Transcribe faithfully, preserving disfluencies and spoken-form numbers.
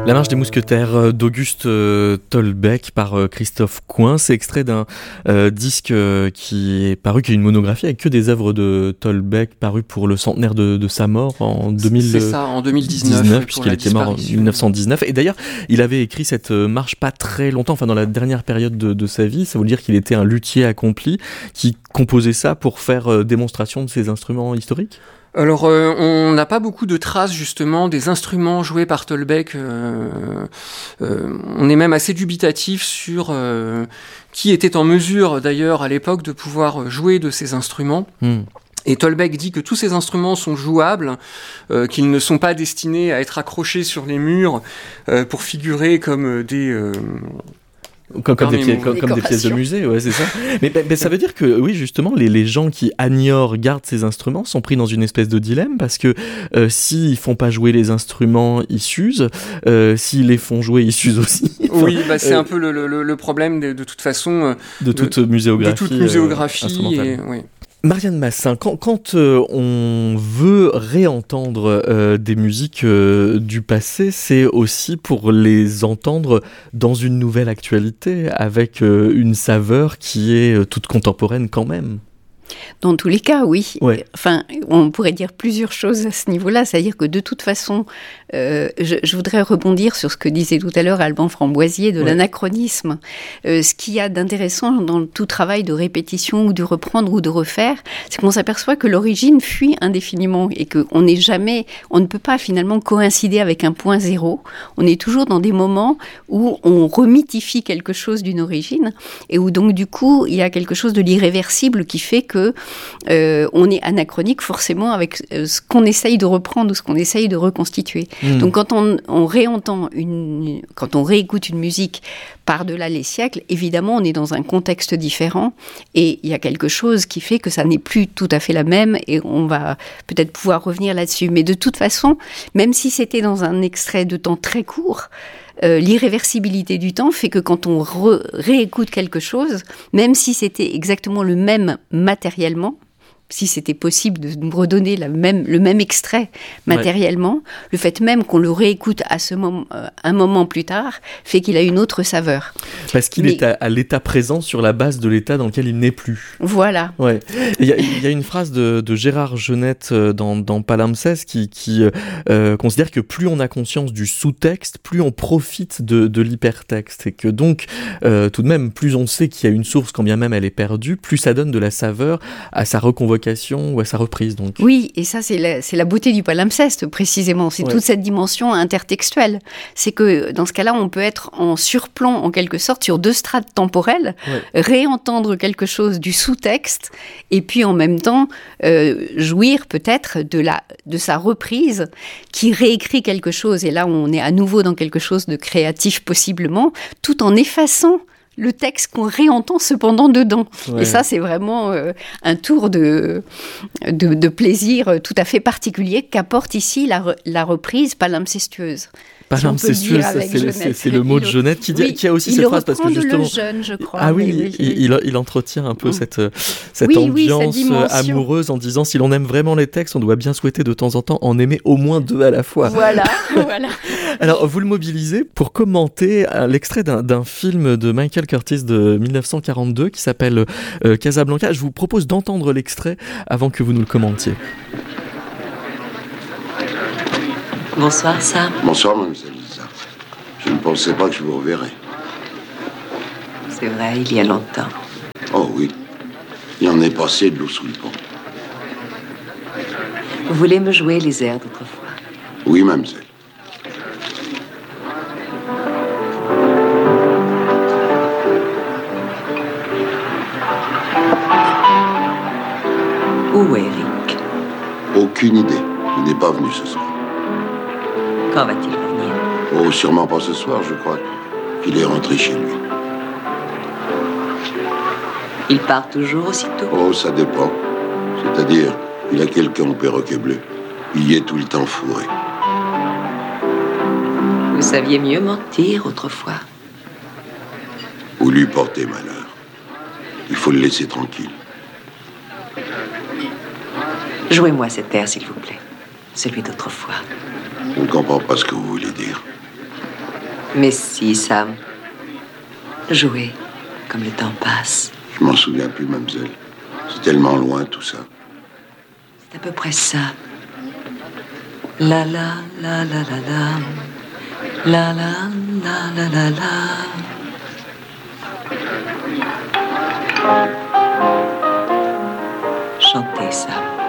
La marche des mousquetaires d'Auguste euh, Tolbeck par euh, Christophe Coin, c'est extrait d'un euh, disque euh, qui est paru, qui est une monographie avec que des œuvres de Tolbeck paru pour le centenaire de, de sa mort en deux mille dix-neuf. C'est ça, en deux mille dix-neuf, puisqu'il était mort en mille neuf cent dix-neuf. Et d'ailleurs, il avait écrit cette marche pas très longtemps, enfin dans la dernière période de, de sa vie. Ça veut dire qu'il était un luthier accompli qui composait ça pour faire euh, démonstration de ses instruments historiques. Alors, euh, on n'a pas beaucoup de traces, justement, des instruments joués par Tolbeck. Euh, euh, on est même assez dubitatif sur euh, qui était en mesure, d'ailleurs, à l'époque, de pouvoir jouer de ces instruments. Hmm. Et Tolbeck dit que tous ces instruments sont jouables, euh, qu'ils ne sont pas destinés à être accrochés sur les murs euh, pour figurer comme des... Euh, Comme, comme, des, pièces, comme, comme des pièces de musée, ouais, c'est ça. Mais, mais, mais ça veut dire que, oui, justement, les, les gens qui ignorent, gardent ces instruments sont pris dans une espèce de dilemme, parce que euh, s'ils font pas jouer les instruments, ils s'usent. Euh, s'ils les font jouer, ils s'usent aussi. Enfin, oui, bah, c'est euh, un peu le, le, le problème de, de toute façon. Euh, de toute de, muséographie. De toute muséographie. Euh, instrumentale. Et, oui. Marianne Massin, quand, quand euh, on veut réentendre euh, des musiques euh, du passé, c'est aussi pour les entendre dans une nouvelle actualité, avec euh, une saveur qui est euh, toute contemporaine quand même. Dans tous les cas, oui. Ouais. Enfin, on pourrait dire plusieurs choses à ce niveau-là. C'est-à-dire que de toute façon, euh, je, je voudrais rebondir sur ce que disait tout à l'heure Alban Framboisier de ouais. l'anachronisme. Euh, ce qu'il y a d'intéressant dans tout travail de répétition ou de reprendre ou de refaire, c'est qu'on s'aperçoit que l'origine fuit indéfiniment et qu'on n'est jamais, on ne peut pas finalement coïncider avec un point zéro. On est toujours dans des moments où on remythifie quelque chose d'une origine et où donc du coup, il y a quelque chose de l'irréversible qui fait que Euh, on est anachronique forcément avec euh, ce qu'on essaye de reprendre ou ce qu'on essaye de reconstituer. Mmh. Donc quand on, on réentend une, quand on réécoute une musique par-delà les siècles, évidemment on est dans un contexte différent et il y a quelque chose qui fait que ça n'est plus tout à fait la même et on va peut-être pouvoir revenir là-dessus. Mais de toute façon, même si c'était dans un extrait de temps très court, Euh, l'irréversibilité du temps fait que quand on re- réécoute quelque chose, même si c'était exactement le même matériellement, si c'était possible de nous redonner la même, le même extrait matériellement, ouais. le fait même qu'on le réécoute à ce moment, euh, un moment plus tard, fait qu'il a une autre saveur. Parce qu'il Mais... est à, à l'état présent sur la base de l'état dans lequel il n'est plus. Voilà. Ouais. Il y a, il y a une phrase de, de Gérard Genette dans, dans Palimpseste qui, qui euh, considère que plus on a conscience du sous-texte, plus on profite de, de l'hypertexte. Et que donc, euh, tout de même, plus on sait qu'il y a une source, quand bien même elle est perdue, plus ça donne de la saveur à sa reconvocation ou à sa reprise, donc. Oui, et ça, c'est la, c'est la beauté du palimpseste, précisément. C'est ouais. toute cette dimension intertextuelle. C'est que, dans ce cas-là, on peut être en surplomb, en quelque sorte, sur deux strates temporelles, ouais. réentendre quelque chose du sous-texte, et puis, en même temps, euh, jouir, peut-être, de, la, de sa reprise, qui réécrit quelque chose. Et là, on est à nouveau dans quelque chose de créatif, possiblement, tout en effaçant le texte qu'on réentend cependant dedans. Ouais. Et ça, c'est vraiment euh, un tour de, de, de plaisir tout à fait particulier qu'apporte ici la, re, la reprise palimpsestueuse. Palimpsestueuse, si c'est, c'est, c'est le mot de Genette qui, dit, oui, qui a aussi cette phrase parce que justement. Le jeune, je crois. Ah oui, oui, il, il, il entretient un peu mmh. cette, cette oui, ambiance oui, cette amoureuse en disant si l'on aime vraiment les textes, on doit bien souhaiter de temps en temps en aimer au moins deux à la fois. Voilà, voilà. Alors, vous le mobilisez pour commenter l'extrait d'un, d'un film de Michael Curtis de dix-neuf cent quarante-deux qui s'appelle euh, Casablanca. Je vous propose d'entendre l'extrait avant que vous nous le commentiez. Bonsoir, Sam. Bonsoir, mademoiselle Lisa. Je ne pensais pas que je vous reverrais. C'est vrai, il y a longtemps. Oh oui. Il en est passé de l'eau sous le pont. Vous voulez me jouer les airs d'autrefois? Oui, mademoiselle. Où est Eric? Aucune idée. Il n'est pas venu ce soir. Quand va-t-il revenir? Oh, sûrement pas ce soir, je crois qu'il est rentré chez lui. Il part toujours aussitôt? Oh, ça dépend. C'est-à-dire, il a quelqu'un au perroquet bleu. Il y est tout le temps fourré. Vous saviez mieux mentir autrefois. Ou lui porter malheur. Il faut le laisser tranquille. Jouez-moi cet air, s'il vous plaît. Celui d'autrefois. Je ne comprends pas ce que vous voulez dire. Mais si, Sam. Jouez, comme le temps passe. Je m'en souviens plus, mademoiselle. C'est tellement loin, tout ça. C'est à peu près ça. La la la la la la. La la la la la la. Chantez, Sam.